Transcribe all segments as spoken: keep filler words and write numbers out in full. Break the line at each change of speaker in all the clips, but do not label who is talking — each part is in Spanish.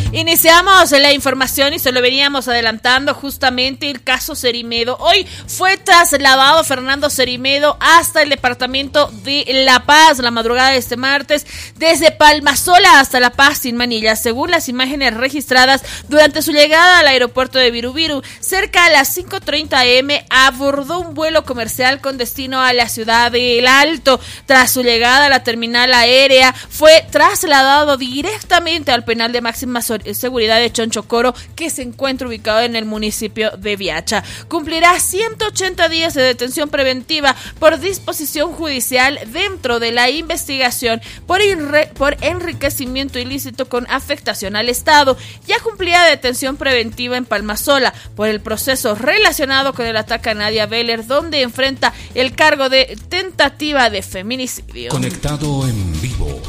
Iniciamos la información y se lo veníamos adelantando justamente el caso Cerimedo. Hoy fue trasladado Fernando Cerimedo hasta el departamento de La Paz la madrugada de este martes, desde Palmasola hasta La Paz sin manillas. Según las imágenes registradas durante su llegada al aeropuerto de Virubiru, cerca a las cinco treinta eme abordó un vuelo comercial con destino a la ciudad de El Alto. Tras su llegada a la terminal aérea, fue trasladado directamente al penal de máxima seguridad de Chonchocoro, que se encuentra ubicado en el municipio de Viacha. Cumplirá ciento ochenta días de detención preventiva por disposición judicial dentro de la investigación por, irre, por enriquecimiento ilícito con afectación al Estado. Ya cumplía detención preventiva en Palmasola por el proceso relacionado con el ataque a Nadia Beller, donde enfrenta el cargo de tentativa de feminicidio.
Conectado en vivo.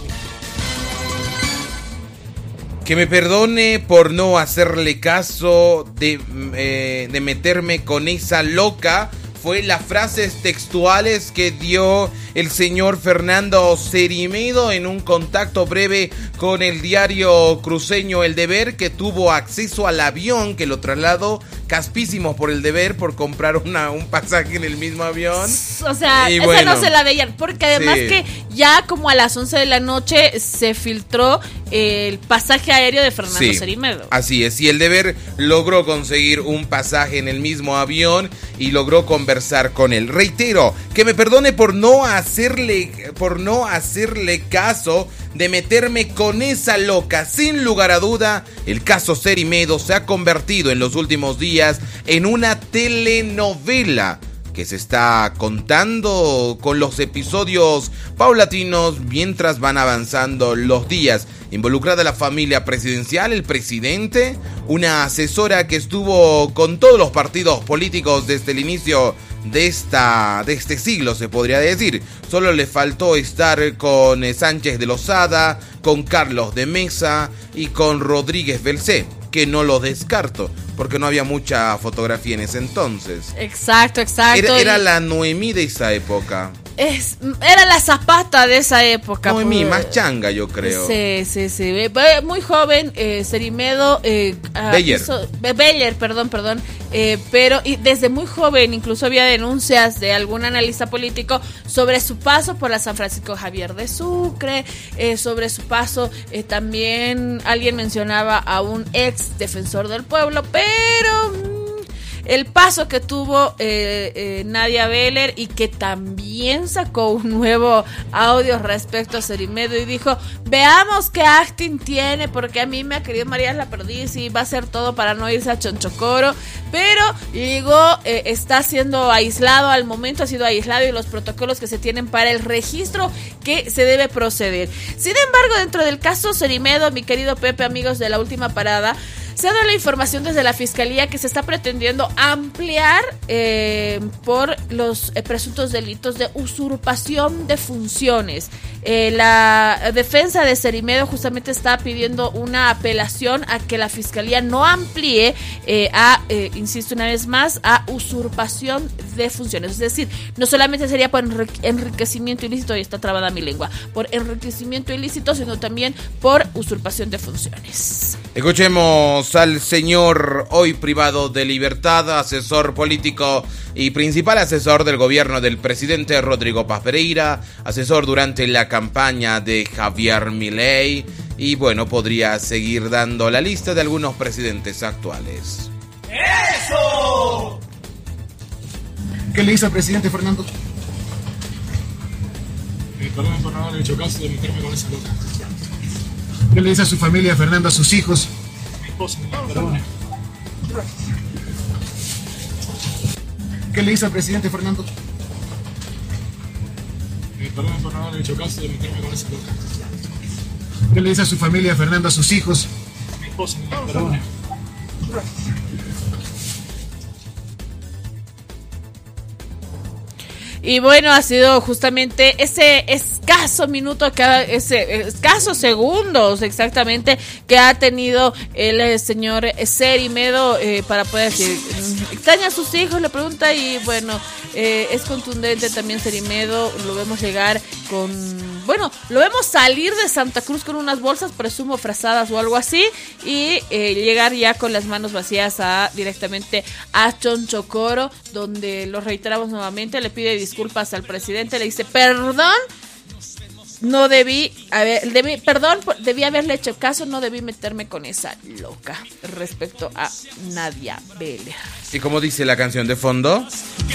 Que me perdone por no hacerle caso de, eh, de meterme con esa loca. Fue las frases textuales que dio el señor Fernando Cerimedo en un contacto breve con el diario cruceño El Deber, que tuvo acceso al avión que lo trasladó, caspísimos por El Deber por comprar una, un pasaje en el mismo avión.
O sea, y esa bueno, no se la veían, porque además sí. que ya como a las once de la noche se filtró el pasaje aéreo de Fernando sí, Cerimedo.
Así es, y El Deber logró conseguir un pasaje en el mismo avión y logró conversar con él. Reitero, que me perdone por no hacerle, por no hacerle caso de meterme con esa loca. Sin lugar a duda, el caso Cerimedo se ha convertido en los últimos días en una telenovela que se está contando con los episodios paulatinos mientras van avanzando los días. Involucrada la familia presidencial, el presidente, una asesora que estuvo con todos los partidos políticos desde el inicio de esta de este siglo, se podría decir. Solo le faltó estar con Sánchez de Lozada, con Carlos de Mesa y con Rodríguez Belcé, que no lo descarto, porque no había mucha fotografía en ese entonces.
Exacto, exacto.
Era, era la Noemí de esa época.
Es, era la Zapata de esa época.
Noemí, más changa, yo creo.
Sí, sí, sí. Muy joven, eh, Cerimedo. Eh,
Beller.
Hizo, Beller, perdón, perdón. Eh, pero y desde muy joven incluso había denuncias de algún analista político sobre su paso por la San Francisco Javier de Sucre, eh, sobre su paso, eh, también alguien mencionaba a un ex defensor del pueblo, pero mmm, el paso que tuvo eh, eh, Nadia Beller, y que también sacó un nuevo audio respecto a Cerimedo y dijo: veamos qué acting tiene, porque a mí me ha querido María la Perdiz y va a hacer todo para no irse a Chonchocoro, pero digo, eh, está siendo aislado al momento, ha sido aislado, y los protocolos que se tienen para el registro que se debe proceder. Sin embargo, dentro del caso Cerimedo, mi querido Pepe, amigos de La Última Parada, se ha dado la información desde la Fiscalía que se está pretendiendo ampliar eh, por los eh, presuntos delitos de usurpación de funciones. Eh, la defensa de Cerimedo justamente está pidiendo una apelación a que la Fiscalía no amplíe eh, a, eh, insisto una vez más, a usurpación de funciones. Es decir, no solamente sería por enriquecimiento ilícito, y está trabada mi lengua, por enriquecimiento ilícito, sino también por usurpación de funciones.
Escuchemos al señor hoy privado de libertad, asesor político y principal asesor del gobierno del presidente Rodrigo Paz Pereira, asesor durante la campaña de Javier Milei, y bueno, podría seguir dando la lista de algunos presidentes actuales.
¡Eso! ¿Qué le hizo al presidente Fernando? Eh, perdón por no haberle hecho caso de meterme con esa loca. ¿Qué le dice a su familia, Fernando, a sus hijos? Mi esposa, perdone. ¿Qué le hizo al presidente Fernando? Eh, perdón por no haberle hecho caso de meterme con esa loca. ¿Qué le dice a su familia, Fernando, a sus hijos? Mi esposa, perdone.
Y bueno, ha sido justamente ese escaso minuto, que, ese escaso segundos exactamente que ha tenido el, el señor Cerimedo eh, para poder decir, extraña a sus hijos, le pregunta, y bueno, Eh, es contundente también Cerimedo, lo vemos llegar con... Bueno, lo vemos salir de Santa Cruz con unas bolsas, presumo frazadas o algo así, y eh, llegar ya con las manos vacías a directamente a Chonchocoro, donde lo reiteramos nuevamente, le pide disculpas al presidente, le dice, perdón, no debí, haber, debí, perdón, debí haberle hecho caso, no debí meterme con esa loca, respecto a Nadia Beler.
¿Y cómo dice la canción de fondo?